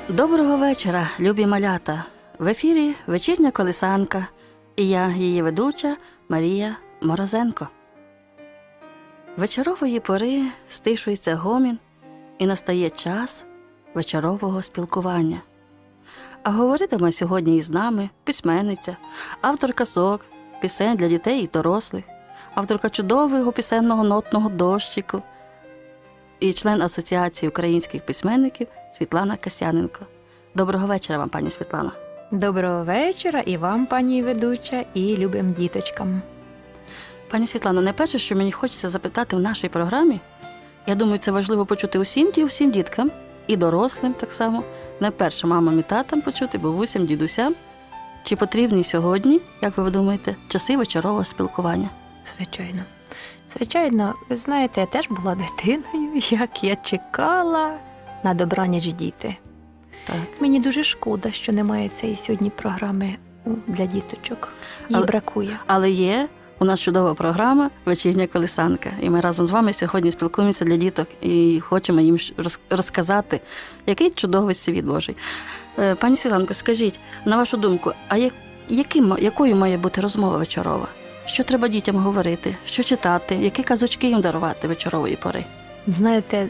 Доброго вечора, любі малята! В ефірі «Вечірня колисанка» і я, її ведуча Марія Морозенко. Вечорової пори стишується гомін і настає час вечорового спілкування. А говоритиме сьогодні із нами письменниця, автор казок, пісень для дітей і дорослих, авторка чудового пісенного нотного дощику і член Асоціації українських письменників Світлана Касяненко. Доброго вечора вам, пані Світлана. Доброго вечора і вам, пані ведуча, і любим діточкам. Пані Світлано, найперше, що мені хочеться запитати в нашій програмі, я думаю, це важливо почути усім діткам, і дорослим так само, найперше мамам і татам почути, бабусям, дідусям, чи потрібні сьогодні, як ви думаєте, часи вечорового спілкування? Звичайно. Звичайно, ви знаєте, я теж була дитиною, як я чекала на добраніч діти. Так. Мені дуже шкода, що немає цієї сьогодні програми для діточок. Їй бракує. Але є у нас чудова програма «Вечірня колисанка». І ми разом з вами сьогодні спілкуємося для діток і хочемо їм розказати, який чудовий світ Божий. Пані Світланко, скажіть, на вашу думку, а якою має бути розмова вечорова? Що треба дітям говорити? Що читати? Які казочки їм дарувати вечорової пори? Знаєте,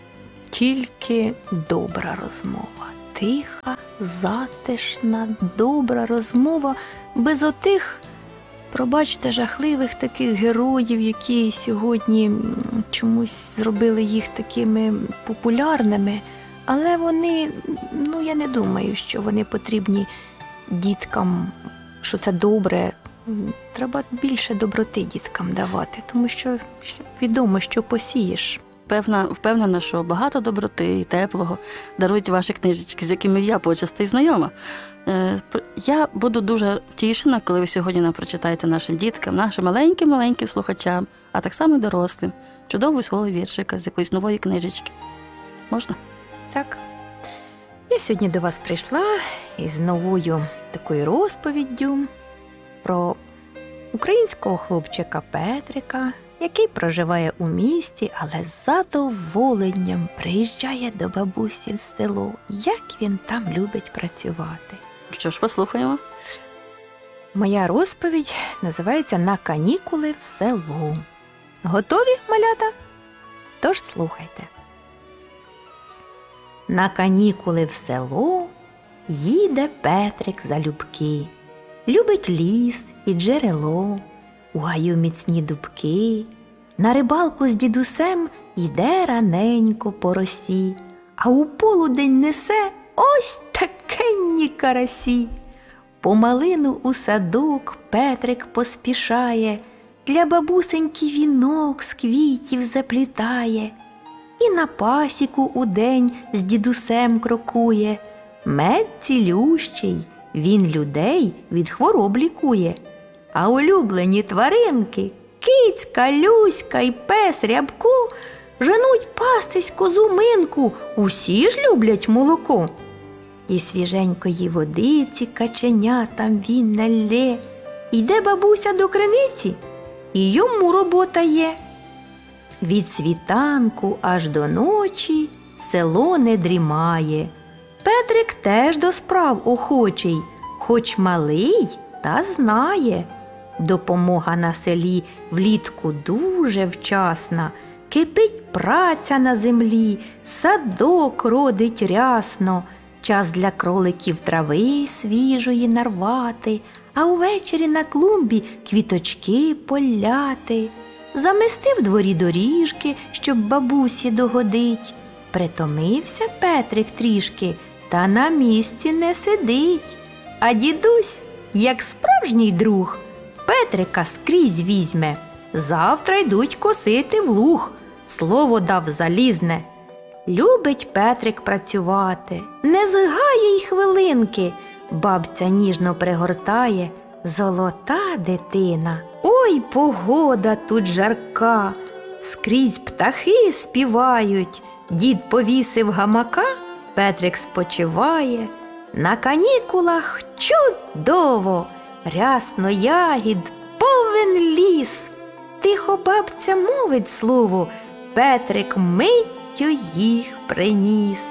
тільки добра розмова. Тиха, затишна, добра розмова, без отих, пробачте, жахливих таких героїв, які сьогодні чомусь зробили їх такими популярними. Але вони, я не думаю, що вони потрібні діткам, що це добре. Треба більше доброти діткам давати, тому що відомо, що посієш. Впевнена, що багато доброти і теплого дарують ваші книжечки, з якими я почасти знайома. Я буду дуже втішена, коли ви сьогодні нам прочитаєте нашим діткам, нашим маленьким слухачам, а так само і дорослим, чудову свого віршика з якоїсь нової книжечки. Можна? Так. Я сьогодні до вас прийшла із новою такою розповіддю про українського хлопчика Петрика, який проживає у місті, але з задоволенням приїжджає до бабусі в село. Як він там любить працювати. Що ж, послухаємо. Моя розповідь називається «На канікули в село». Готові, малята? Тож слухайте. На канікули в село їде Петрик залюбки. Любить ліс і джерело, у гаю міцні дубки. На рибалку з дідусем йде раненько по росі, а у полудень несе ось такенні карасі. По малину у садок Петрик поспішає, для бабусеньки вінок з квітів заплітає. І на пасіку удень з дідусем крокує. Мед цілющий, він людей від хвороб лікує. А улюблені тваринки – кицька, Люська й пес Рябко – женуть пастись козу-минку, усі ж люблять молоко. І свіженької водиці каченятам він налє. Йде бабуся до криниці, і йому робота є. Від світанку аж до ночі село не дрімає. Петрик теж до справ охочий, хоч малий, та знає. Допомога на селі влітку дуже вчасна, кипить праця на землі, садок родить рясно, час для кроликів трави свіжої нарвати, а увечері на клумбі квіточки поляти. Замести в дворі доріжки, щоб бабусі догодить. Притомився Петрик трішки, та на місці не сидить. А дідусь, як справжній друг, Петрика скрізь візьме. Завтра йдуть косити в луг, слово дав залізне. Любить Петрик працювати, не згає й хвилинки. Бабця ніжно пригортає, золота дитина. Ой, погода тут жарка, скрізь птахи співають. Дід повісив гамака, Петрик спочиває. На канікулах чудово, рясно ягід, повен ліс. Тихо бабця мовить слово, Петрик миттю їх приніс.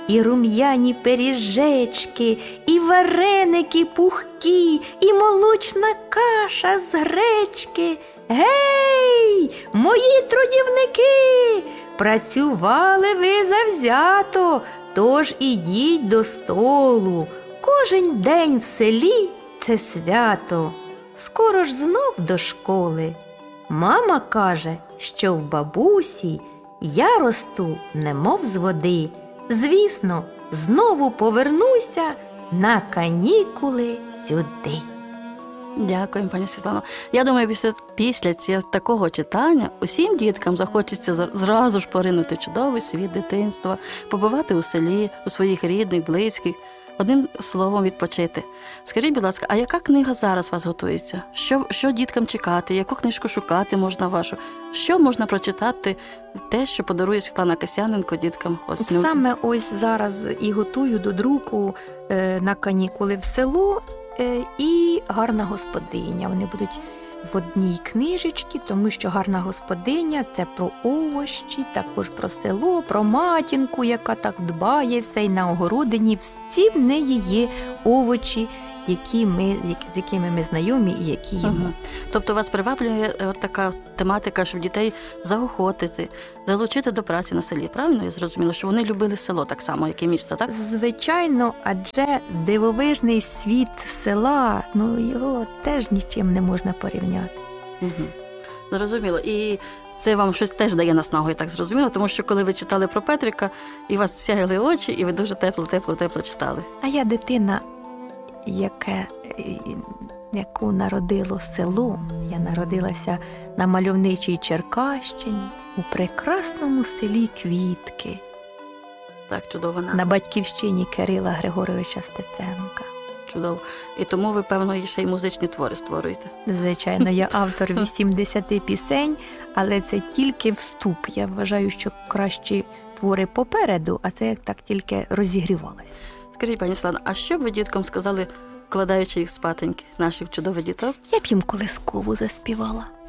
і рум'яні пиріжечки, і вареники пухкі, і молочна каша з гречки. Гей, мої трудівники! Працювали ви завзято, тож ідіть до столу. Кожен день в селі – це свято. Скоро ж знов до школи. Мама каже, що в бабусі я росту, немов з води. Звісно, знову повернуся на канікули сюди. Дякую, пані Світлано. Я думаю, після такого читання усім діткам захочеться зразу ж поринути в чудовий світ дитинства, побувати у селі, у своїх рідних, близьких, одним словом відпочити. Скажіть, будь ласка, а яка книга зараз вас готується? Що діткам чекати? Яку книжку шукати можна вашу? Що можна прочитати? Те, що подарує Світлана Касяненко діткам? Саме ось зараз і готую до друку на канікули в село і гарна господиня. Вони будуть в одній книжечці, тому що гарна господиня – це про овощі, також про село, про матінку, яка так дбає, все, і на огородині всі в неї є овочі, з якими ми знайомі і які їмо. Тобто вас приваблює така тематика, щоб дітей заохотити, залучити до праці на селі, правильно? Я зрозуміла, що вони любили село так само, як і місто, так? Звичайно, адже дивовижний світ села, його теж нічим не можна порівняти. Угу. Зрозуміло. І це вам щось теж дає наснагу, я так зрозуміла, тому що коли ви читали про Петрика, і у вас сяяли очі, і ви дуже тепло читали. А я дитина, яку народило село. Я народилася на мальовничій Черкащині, у прекрасному селі Квітки. Так, чудово. На батьківщині Кирила Григоровича Стеценка. Чудово. І тому ви, певно, ще й музичні твори створюєте. Звичайно, я автор 80 пісень, але це тільки вступ. Я вважаю, що кращі твори попереду, а це як так тільки розігрівалося. Скажіть, пані Світлано, а що б ви діткам сказали, вкладаючи їх спатеньки, наших чудових діток? Я б їм колискову заспівала.